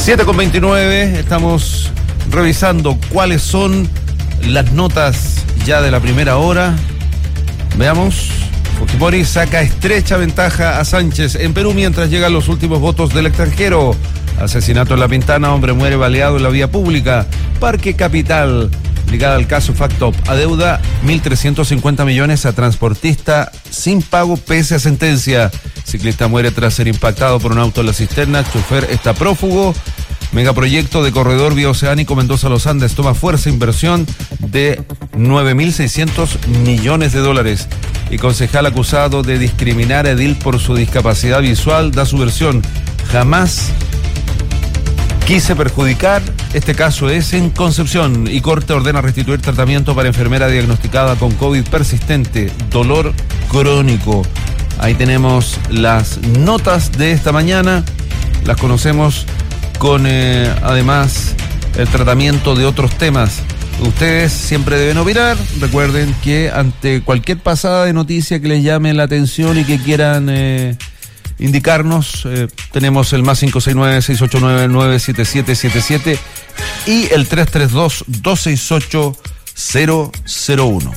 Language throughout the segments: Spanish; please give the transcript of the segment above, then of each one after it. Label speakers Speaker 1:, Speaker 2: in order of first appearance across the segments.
Speaker 1: 7:29, estamos revisando cuáles son las notas ya de la primera hora. Veamos. Fujimori saca estrecha ventaja a Sánchez en Perú mientras llegan los últimos votos del extranjero. Asesinato en La Pintana, hombre muere baleado en la vía pública. Parque Capital, ligada al caso Factop, adeuda 1.350 millones a transportista sin pago pese a sentencia. Ciclista muere tras ser impactado por un auto en la cisterna, chofer está prófugo. Megaproyecto de corredor bioceánico Mendoza-Los Andes toma fuerza, inversión de 9.600 millones de dólares. Y concejal acusado de discriminar a edil por su discapacidad visual da su versión. Jamás quise perjudicar. Este caso es en Concepción y Corte ordena restituir tratamiento para enfermera diagnosticada con COVID persistente, dolor crónico. Ahí tenemos las notas de esta mañana. Las conocemos con además el tratamiento de otros temas. Ustedes siempre deben opinar. Recuerden que ante cualquier pasada de noticia que les llame la atención y que quieran indicarnos, tenemos el más 569-689-97777 y el 332-268-001.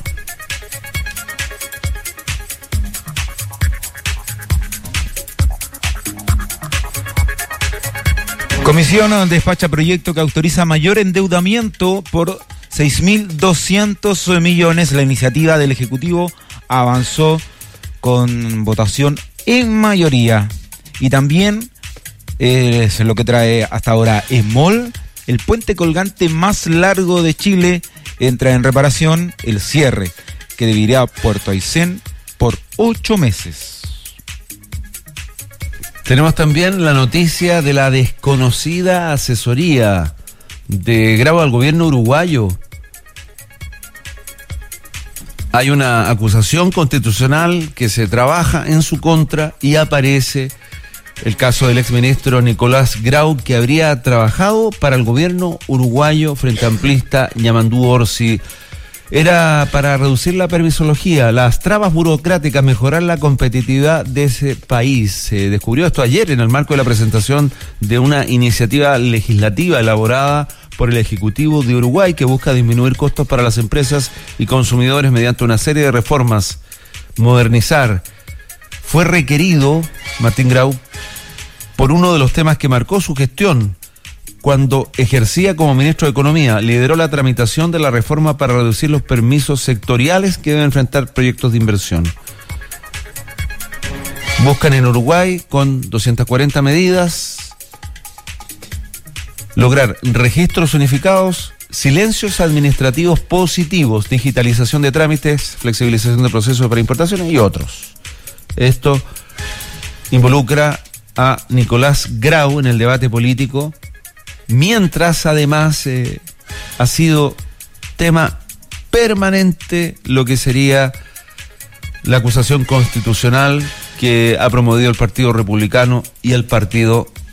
Speaker 2: Comisión despacha proyecto que autoriza mayor endeudamiento por 6.200 millones. La iniciativa del Ejecutivo avanzó con votación en mayoría. Y también es lo que trae hasta ahora ESMOL. El puente colgante más largo de Chile entra en reparación. El cierre que dividirá Puerto Aysén por 8 meses.
Speaker 1: Tenemos también la noticia de la desconocida asesoría de Grau al gobierno uruguayo. Hay una acusación constitucional que se trabaja en su contra y aparece el caso del exministro Nicolás Grau, que habría trabajado para el gobierno uruguayo frente amplista Yamandú Orsi. Era para reducir la permisología, las trabas burocráticas, mejorar la competitividad de ese país. Se descubrió esto ayer en el marco de la presentación de una iniciativa legislativa elaborada por el Ejecutivo de Uruguay que busca disminuir costos para las empresas y consumidores mediante una serie de reformas. Modernizar. Fue requerido Martín Grau por uno de los temas que marcó su gestión. Cuando ejercía como ministro de Economía, lideró la tramitación de la reforma para reducir los permisos sectoriales que deben enfrentar proyectos de inversión. Buscan en Uruguay, con 240 medidas, lograr registros unificados, silencios administrativos positivos, digitalización de trámites, flexibilización de procesos para importaciones y otros. Esto involucra a Nicolás Grau en el debate político, mientras además ha sido tema permanente lo que sería la acusación constitucional que ha promovido el Partido Republicano y el Partido